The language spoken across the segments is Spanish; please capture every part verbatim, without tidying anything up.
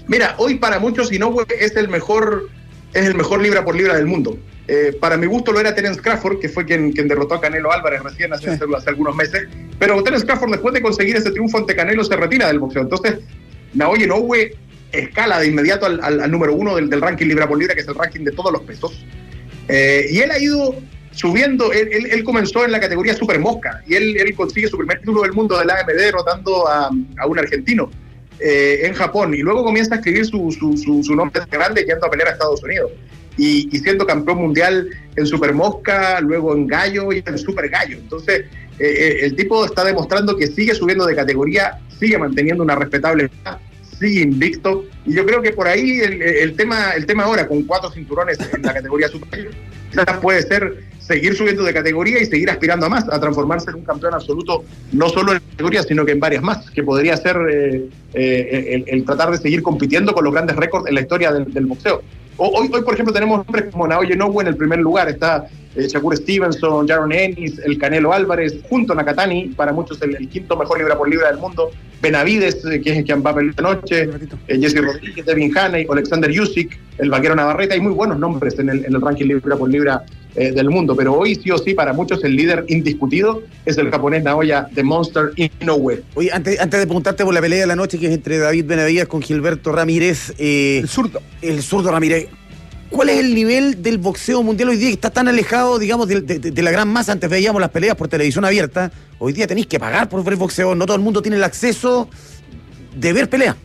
Mira, hoy para muchos Inoue es el mejor, es el mejor libra por libra del mundo. Eh, para mi gusto lo era Terence Crawford, que fue quien, quien derrotó a Canelo Álvarez recién hace, sí. hace algunos meses. Pero Terence Crawford, después de conseguir ese triunfo ante Canelo, se retira del boxeo. Entonces, Naoya Inoue escala de inmediato al, al, al número uno del, del ranking libra por libra, que es el ranking de todos los pesos. Eh, y él ha ido subiendo, él, él, él comenzó en la categoría super mosca, y él, él consigue su primer título del mundo del A M D derrotando a, a un argentino eh, en Japón, y luego comienza a escribir su, su, su, su nombre grande yendo a pelear a Estados Unidos, y, y siendo campeón mundial en super mosca, luego en gallo y en super gallo. Entonces eh, el tipo está demostrando que sigue subiendo de categoría, sigue manteniendo una respetable, sigue invicto, y yo creo que por ahí el, el tema el tema ahora, con cuatro cinturones en la categoría super, quizás puede ser seguir subiendo de categoría y seguir aspirando a más, a transformarse en un campeón absoluto, no solo en la categoría, sino que en varias más, que podría ser eh, eh, el, el tratar de seguir compitiendo con los grandes récords en la historia del, del boxeo. Hoy, hoy, por ejemplo, tenemos nombres como Naoya Inoue en el primer lugar, está eh, Shakur Stevenson, Jaron Ennis, el Canelo Álvarez, junto a Nakatani, para muchos el, el quinto mejor libra por libra del mundo, Benavides, eh, que es quien va a pelear esta noche, eh, Jesse Rodríguez, Devin Haney, Alexander Usyk, el vaquero Navarrete. Hay muy buenos nombres en el, en el ranking libra por libra eh, del mundo, pero hoy sí o sí, para muchos el líder indiscutido es el japonés Naoya The Monster Inoue. Oye, antes, antes de preguntarte por la pelea de la noche, que es entre David Benavides con Gilberto Ramírez, eh, el zurdo, el zurdo Ramírez, ¿cuál es el nivel del boxeo mundial hoy día, que está tan alejado, digamos, de, de, de la gran masa? Antes veíamos las peleas por televisión abierta, hoy día tenéis que pagar por ver boxeo, no todo el mundo tiene el acceso de ver pelea.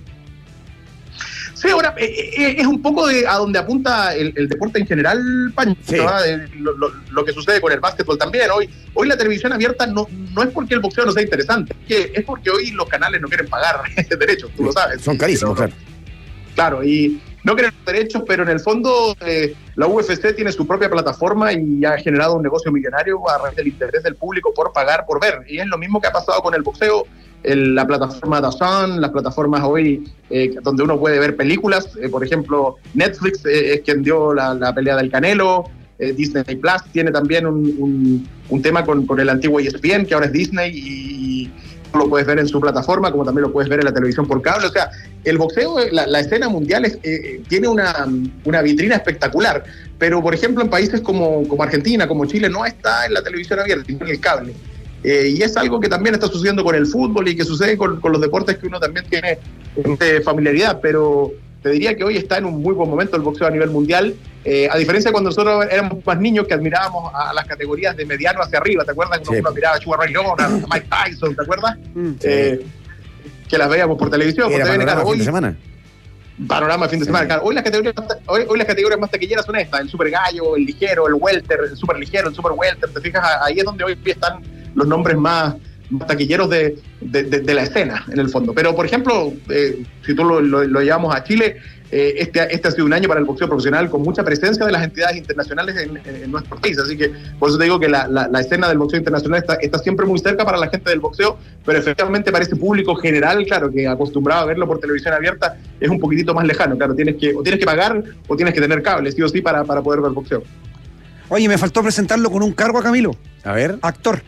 Sí, ahora eh, eh, es un poco de a donde apunta el, el deporte en general, Pancho, sí. lo, lo, lo que sucede con el básquetbol también. Hoy hoy la televisión abierta no, no es porque el boxeo no sea interesante, es, que es porque hoy los canales no quieren pagar derechos, tú lo sabes. Son carísimos, no, claro. Claro, y no quieren derechos, pero en el fondo eh, la U F C tiene su propia plataforma y ha generado un negocio millonario a raíz del interés del público por pagar, por ver. Y es lo mismo que ha pasado con el boxeo. El, la plataforma D A Z N, las plataformas hoy eh, donde uno puede ver películas, eh, por ejemplo Netflix eh, es quien dio la, la pelea del Canelo, eh, Disney Plus tiene también un, un, un tema con, con el antiguo E S P N, que ahora es Disney, y lo puedes ver en su plataforma, como también lo puedes ver en la televisión por cable. O sea, el boxeo, la, la escena mundial es, eh, tiene una, una vitrina espectacular, pero por ejemplo en países como, como Argentina, como Chile, no está en la televisión abierta, sino en el cable. Eh, y es algo que también está sucediendo con el fútbol y que sucede con, con los deportes que uno también tiene eh, familiaridad, pero te diría que hoy está en un muy buen momento el boxeo a nivel mundial, eh, a diferencia de cuando nosotros éramos más niños, que admirábamos a, a las categorías de mediano hacia arriba, ¿te acuerdas? Cuando sí. uno admiraba a Sugar Ray Leonard, a Mike Tyson, ¿te acuerdas? Mm, sí. eh, que las veíamos por televisión. Era por panorama hoy, fin de semana. Panorama fin de sí. semana, claro. Hoy las, categorías, hoy, hoy las categorías más taquilleras son estas, el super gallo, el ligero, el welter, el super ligero, el super welter, te fijas, ahí es donde hoy están los nombres más, más taquilleros de, de, de, de la escena, en el fondo. Pero, por ejemplo, eh, si tú lo, lo, lo llevamos a Chile, eh, este, este ha sido un año para el boxeo profesional con mucha presencia de las entidades internacionales en, en, en nuestro país. Así que, por eso te digo que la, la, la escena del boxeo internacional está, está siempre muy cerca para la gente del boxeo, pero efectivamente para ese público general, claro, que acostumbrado a verlo por televisión abierta, es un poquitito más lejano. Claro, tienes que, o tienes que pagar o tienes que tener cable, sí o sí, para, para poder ver boxeo. Oye, me faltó presentarlo con un cargo a Camilo. A ver. Actor.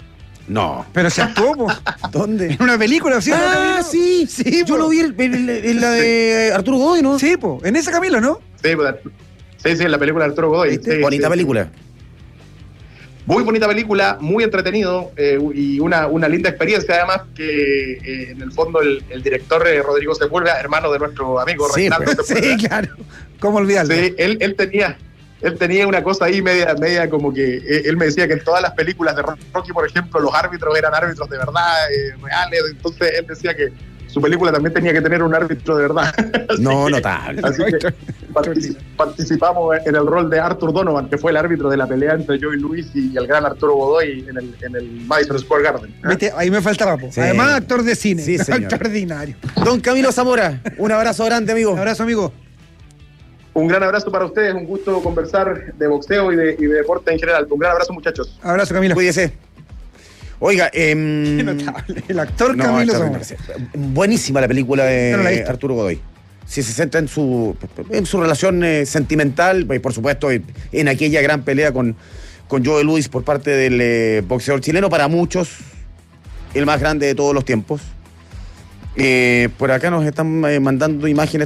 No. Pero se actuó, po. ¿Dónde? En una película, ¿sí? Ah, sí. Sí, yo po. lo vi en, en, en la de Arturo Godoy, ¿no? Sí, po. En esa, Camilo, ¿no? Sí, pues, sí, sí, en la película de Arturo Godoy. Sí, bonita sí. película. Muy bonita película, muy entretenido eh, y una, una linda experiencia, además, que eh, en el fondo el, el director eh, Rodrigo Sepúlveda, hermano de nuestro amigo sí, Reinaldo Sepúlveda. Sí, claro. ¿Cómo olvidarlo? Sí, él, él tenía... Él tenía una cosa ahí media, media como que eh, él me decía que en todas las películas de Rocky, por ejemplo, los árbitros eran árbitros de verdad, eh, reales. Entonces él decía que su película también tenía que tener un árbitro de verdad. No, que, notable. Así que particip, participamos en el rol de Arthur Donovan, que fue el árbitro de la pelea entre Joey Luis y el gran Arturo Godoy en el, en el Madison Square Garden. ¿Eh? Vete, ahí me faltaba. Sí. Además, actor de cine. Sí, extraordinario. Don Camilo Zamora, un abrazo grande, amigo. Un abrazo, amigo. Un gran abrazo para ustedes, un gusto conversar de boxeo y de, y de deporte en general. Un gran abrazo, muchachos. Abrazo, Camilo. Cuídese. Oiga, eh, el actor no, Camilo Zamora. Buenísima la película de no Arturo Godoy. Si se centra en su, en su relación eh, sentimental, y por supuesto en aquella gran pelea con, con Joe Louis por parte del eh, boxeador chileno, para muchos el más grande de todos los tiempos. Eh, por acá nos están eh, mandando imágenes